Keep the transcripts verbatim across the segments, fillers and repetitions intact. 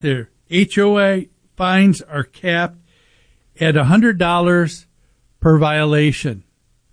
Their H O A fines are capped at one hundred dollars per violation.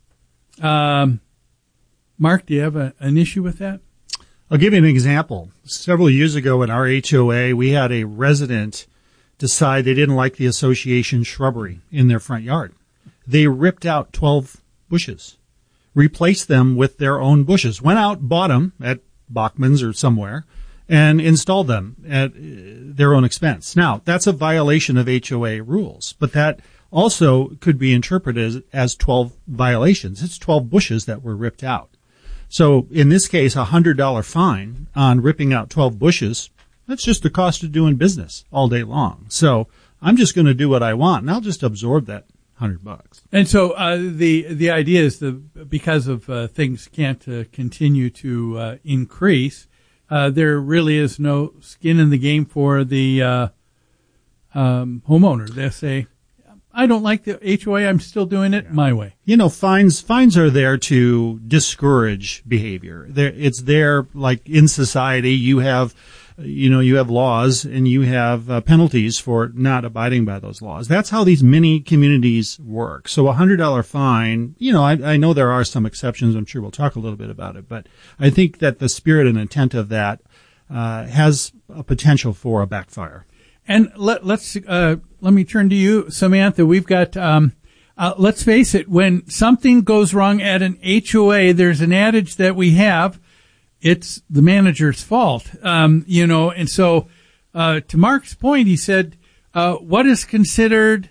Um, Mark, do you have a, an issue with that? I'll give you an example. Several years ago in our H O A, we had a resident decide they didn't like the association shrubbery in their front yard. They ripped out twelve bushes, replaced them with their own bushes, went out, bought them at Bachman's or somewhere, and installed them at their own expense. Now, that's a violation of H O A rules, but that also could be interpreted as, as twelve violations. It's twelve bushes that were ripped out. So in this case, a one hundred dollars fine on ripping out twelve bushes, that's just the cost of doing business all day long. So I'm just going to do what I want, and I'll just absorb that one hundred bucks. And so uh, the the idea is the because of uh, things can't uh, continue to uh, increase, uh, there really is no skin in the game for the uh, um, homeowner. They say, I don't like the H O A. I'm still doing it my way. You know, fines fines are there to discourage behavior. They're, it's there, like in society, you have, you know, you have laws and you have uh, penalties for not abiding by those laws. That's how these mini communities work. So a one hundred dollars fine, you know, I, I know there are some exceptions. I'm sure we'll talk a little bit about it. But I think that the spirit and intent of that uh, has a potential for a backfire. And let, let's uh, let me turn to you, Samantha. We've got, um, uh, let's face it, when something goes wrong at an H O A, there's an adage that we have, it's the manager's fault. Um, you know, and so uh, to Mark's point, he said, uh, what is considered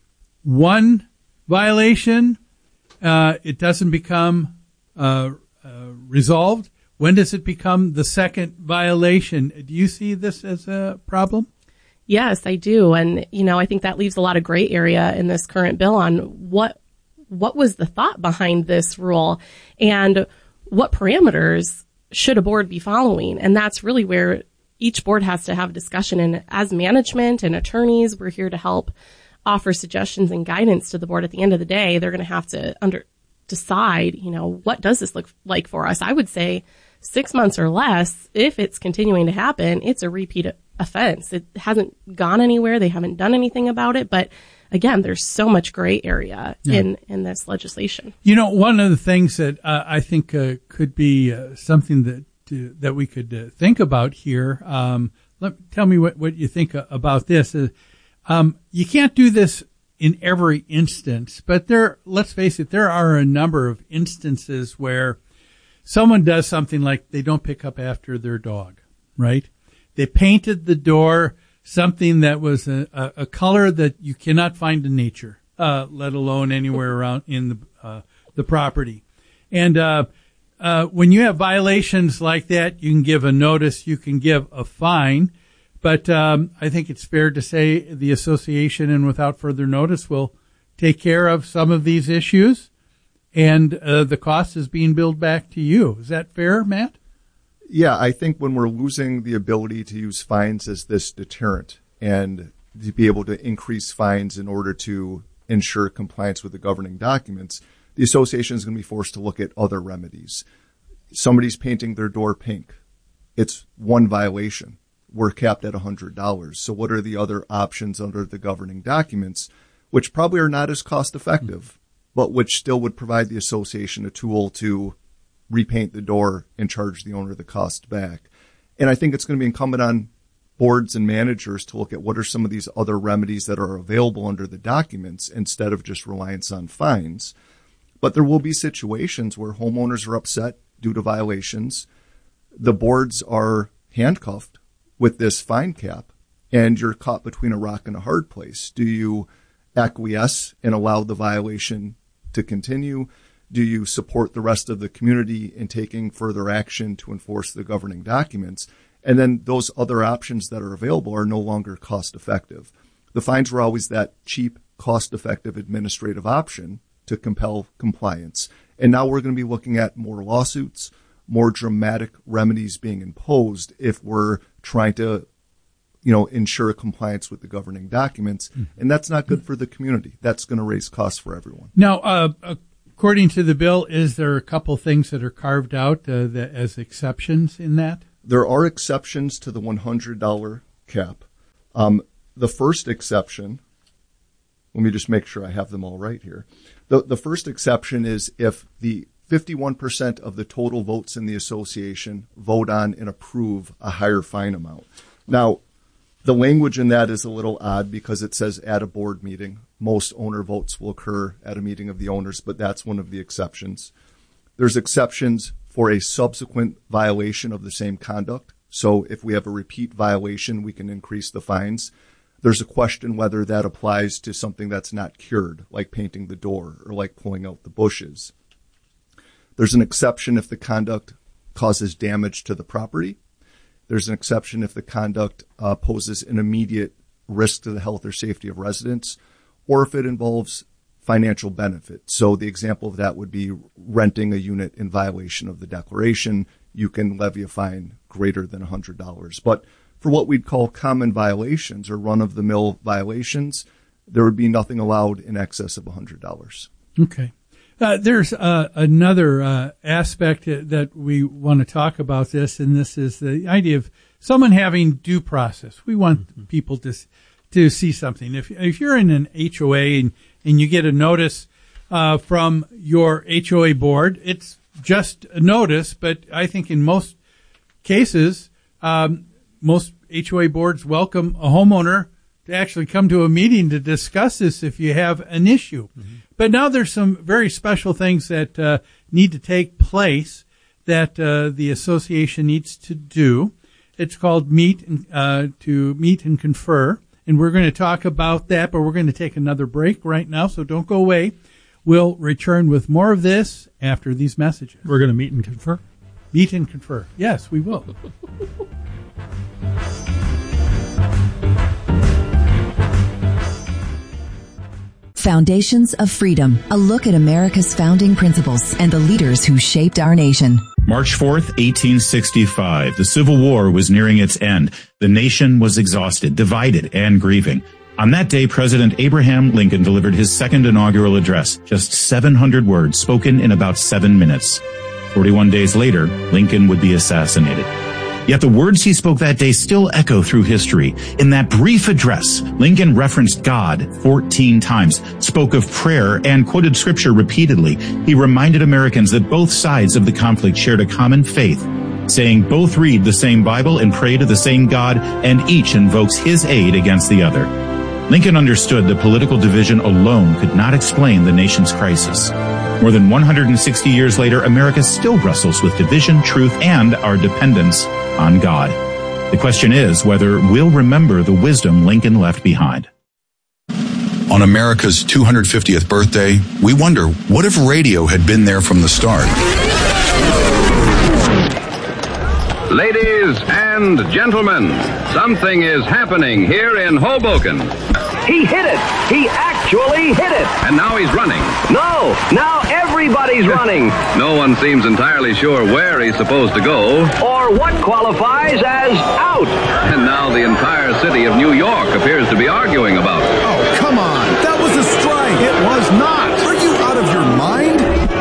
one violation? Uh, it doesn't become uh, uh, resolved. When does it become the second violation? Do you see this as a problem? Yes, I do. And, you know, I think that leaves a lot of gray area in this current bill on what, what was the thought behind this rule and what parameters should a board be following. And that's really where each board has to have a discussion. And as management and attorneys, we're here to help offer suggestions and guidance to the board. At the end of the day, they're going to have to under decide, you know, what does this look like for us? I would say six months or less, if it's continuing to happen, it's a repeat offense. It hasn't gone anywhere. They haven't done anything about it. But again, there's so much gray area yeah. in, in this legislation. You know, one of the things that uh, I think uh, could be uh, something that uh, that we could uh, think about here. Um, let tell me what, what you think uh, about this. Uh, um, you can't do this in every instance, but there. Let's face it, there are a number of instances where someone does something like they don't pick up after their dog, right? They painted the door something that was a, a, a color that you cannot find in nature, uh, let alone anywhere around in the uh, the property. And uh, uh, when you have violations like that, you can give a notice, you can give a fine. But um, I think it's fair to say the association, and without further notice, will take care of some of these issues, and uh, the cost is being billed back to you. Is that fair, Matt? Yeah, I think when we're losing the ability to use fines as this deterrent and to be able to increase fines in order to ensure compliance with the governing documents, the association is going to be forced to look at other remedies. Somebody's painting their door pink. It's one violation. We're capped at one hundred dollars. So what are the other options under the governing documents, which probably are not as cost effective, but which still would provide the association a tool to repaint the door and charge the owner the cost back. And I think it's going to be incumbent on boards and managers to look at what are some of these other remedies that are available under the documents instead of just reliance on fines. But there will be situations where homeowners are upset due to violations. The boards are handcuffed with this fine cap, and you're caught between a rock and a hard place. Do you acquiesce and allow the violation to continue? Do you support the rest of the community in taking further action to enforce the governing documents? And then those other options that are available are no longer cost effective. The fines were always that cheap, cost effective administrative option to compel compliance. And now we're going to be looking at more lawsuits, more dramatic remedies being imposed if we're trying to, you know, ensure compliance with the governing documents. Mm-hmm. And that's not good for the community. That's going to raise costs for everyone. Now, uh, according to the bill, is there a couple things that are carved out uh, that, as exceptions in that? There are exceptions to the one hundred dollars cap. Um, the first exception, let me just make sure I have them all right here. The, the first exception is if the fifty-one percent of the total votes in the association vote on and approve a higher fine amount. Now, the language in that is a little odd because it says at a board meeting. Most owner votes will occur at a meeting of the owners, but that's one of the exceptions. There's exceptions for a subsequent violation of the same conduct. So if we have a repeat violation, we can increase the fines. There's a question whether that applies to something that's not cured, like painting the door or like pulling out the bushes. There's an exception if the conduct causes damage to the property. There's an exception if the conduct uh, poses an immediate risk to the health or safety of residents, or if it involves financial benefit. So the example of that would be renting a unit in violation of the declaration. You can levy a fine greater than one hundred dollars. But for what we'd call common violations or run-of-the-mill violations, there would be nothing allowed in excess of one hundred dollars. Okay. Uh, there's uh, another uh, aspect that we want to talk about this, and this is the idea of someone having due process. We want mm-hmm. people to to see something. If if you're in an H O A and, and you get a notice uh, from your H O A board, it's just a notice, but I think in most cases, um, most H O A boards welcome a homeowner to actually come to a meeting to discuss this if you have an issue. Mm-hmm. But now there's some very special things that uh, need to take place that uh, the association needs to do. It's called meet and, uh, to meet and confer, and we're going to talk about that, but we're going to take another break right now, so don't go away. We'll return with more of this after these messages. We're going to meet and confer? Meet and confer. Yes, we will. Foundations of Freedom, a look at America's founding principles and the leaders who shaped our nation. March fourth, eighteen sixty-five. The Civil War was nearing its end. The nation was exhausted, divided, and grieving. On that day, President Abraham Lincoln delivered his second inaugural address, just seven hundred words spoken in about seven minutes. forty-one days later, Lincoln would be assassinated. Yet the words he spoke that day still echo through history. In that brief address, Lincoln referenced God fourteen times, spoke of prayer, and quoted scripture repeatedly. He reminded Americans that both sides of the conflict shared a common faith, saying both read the same Bible and pray to the same God, and each invokes his aid against the other. Lincoln understood that political division alone could not explain the nation's crisis. More than one hundred sixty years later, America still wrestles with division, truth, and our dependence on God. The question is whether we'll remember the wisdom Lincoln left behind. On America's two hundred fiftieth birthday, we wonder, what if radio had been there from the start? Ladies and gentlemen, something is happening here in Hoboken. He hit it! He actually hit it! And now he's running. No! Now everybody's running! No one seems entirely sure where he's supposed to go. Or what qualifies as out! And now the entire city of New York appears to be arguing about it. Oh, come on! That was a strike! It was not! Are you out of your mind?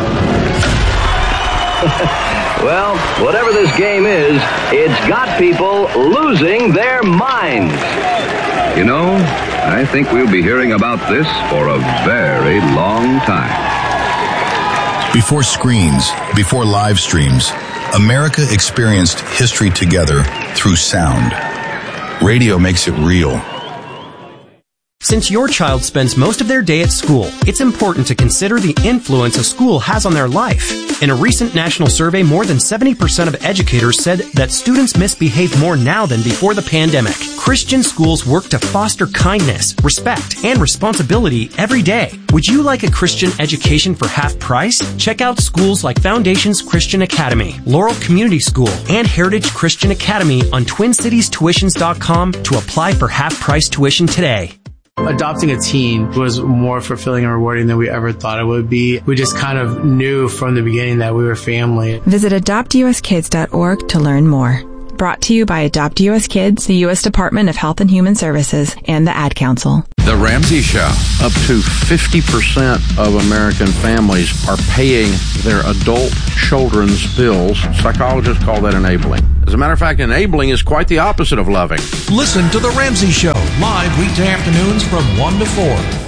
Well, whatever this game is, it's got people losing their minds. You know, I think we'll be hearing about this for a very long time. Before screens, before live streams, America experienced history together through sound. Radio makes it real. Since your child spends most of their day at school, it's important to consider the influence a school has on their life. In a recent national survey, more than seventy percent of educators said that students misbehave more now than before the pandemic. Christian schools work to foster kindness, respect, and responsibility every day. Would you like a Christian education for half price? Check out schools like Foundations Christian Academy, Laurel Community School, and Heritage Christian Academy on twin cities tuitions dot com to apply for half price tuition today. Adopting a teen was more fulfilling and rewarding than we ever thought it would be. We just kind of knew from the beginning that we were family. Visit adopt u s kids dot org to learn more. Brought to you by Adopt U S Kids, the U S Department of Health and Human Services, and the Ad Council. The Ramsey Show. Up to fifty percent of American families are paying their adult children's bills. Psychologists call that enabling. As a matter of fact, enabling is quite the opposite of loving. Listen to The Ramsey Show, live weekday afternoons from one to four.